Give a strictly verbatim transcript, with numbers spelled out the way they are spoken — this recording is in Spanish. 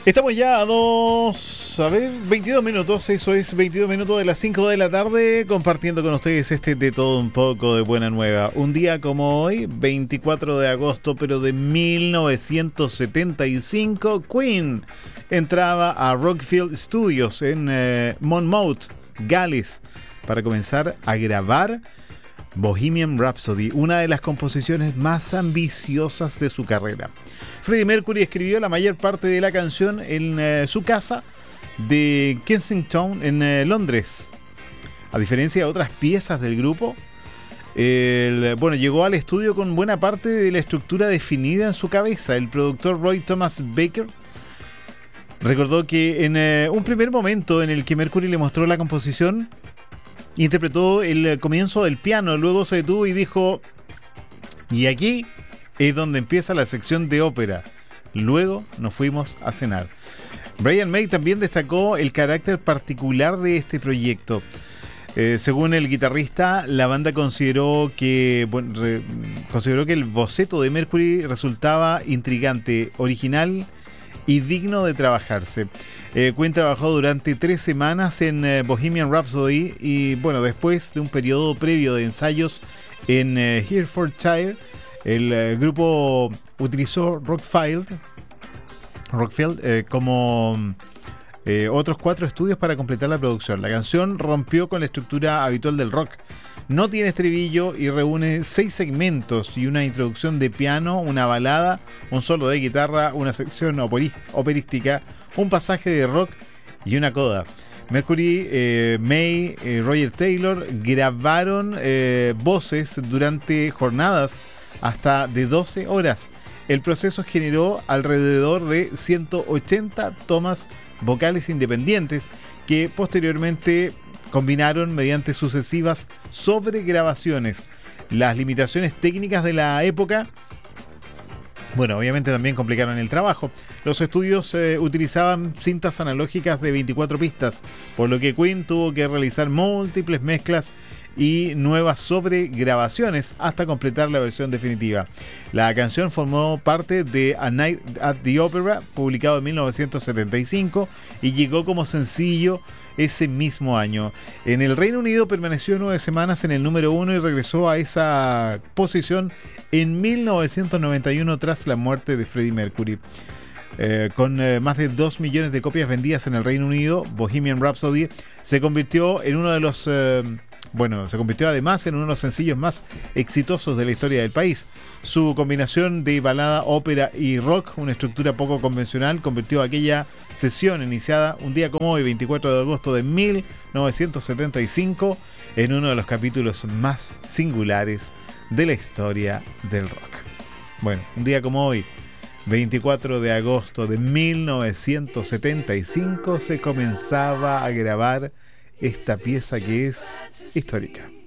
Estamos ya a dos, a ver, veintidós minutos, eso es, veintidós minutos de las cinco de la tarde, compartiendo con ustedes este de todo un poco de buena nueva. Un día como hoy, veinticuatro de agosto, pero de mil novecientos setenta y cinco, Queen entraba a Rockfield Studios en eh, Monmouth, Gales, para comenzar a grabar Bohemian Rhapsody, una de las composiciones más ambiciosas de su carrera. Freddie Mercury escribió la mayor parte de la canción en eh, su casa de Kensington, en eh, Londres. A diferencia de otras piezas del grupo, el, bueno, llegó al estudio con buena parte de la estructura definida en su cabeza. El productor Roy Thomas Baker recordó que en eh, un primer momento en el que Mercury le mostró la composición, interpretó el comienzo del piano, luego se detuvo y dijo: y aquí es donde empieza la sección de ópera. Luego nos fuimos a cenar. Brian May también destacó el carácter particular de este proyecto. Eh, según el guitarrista, la banda consideró que, bueno, re, consideró que el boceto de Mercury resultaba intrigante, original y digno de trabajarse. Eh, Queen trabajó durante tres semanas en eh, Bohemian Rhapsody y, bueno, después de un periodo previo de ensayos en eh, Herefordshire, el eh, grupo utilizó Rockfield, Rockfield eh, como eh, otros cuatro estudios para completar la producción. La canción rompió con la estructura habitual del rock. No tiene estribillo y reúne seis segmentos y una introducción de piano, una balada, un solo de guitarra, una sección operi- operística, un pasaje de rock y una coda. Mercury, eh, May, eh, Roger Taylor grabaron eh, voces durante jornadas hasta de doce horas. El proceso generó alrededor de ciento ochenta tomas vocales independientes que posteriormente combinaron mediante sucesivas sobregrabaciones. Las limitaciones técnicas de la época, bueno, obviamente también complicaron el trabajo. Los estudios eh, utilizaban cintas analógicas de veinticuatro pistas, por lo que Queen tuvo que realizar múltiples mezclas y nuevas sobregrabaciones hasta completar la versión definitiva. La canción formó parte de A Night at the Opera, publicado en mil novecientos setenta y cinco, y llegó como sencillo ese mismo año. En el Reino Unido permaneció nueve semanas en el número uno y regresó a esa posición en mil novecientos noventa y uno tras la muerte de Freddie Mercury. Eh, con eh, más de dos millones de copias vendidas en el Reino Unido, Bohemian Rhapsody se convirtió en uno de los... Eh, Bueno, se convirtió además en uno de los sencillos más exitosos de la historia del país. Su combinación de balada, ópera y rock, una estructura poco convencional, convirtió aquella sesión iniciada un día como hoy, veinticuatro de agosto de mil novecientos setenta y cinco, en uno de los capítulos más singulares de la historia del rock. Bueno, un día como hoy, veinticuatro de agosto de mil novecientos setenta y cinco, se comenzaba a grabar esta pieza que es histórica.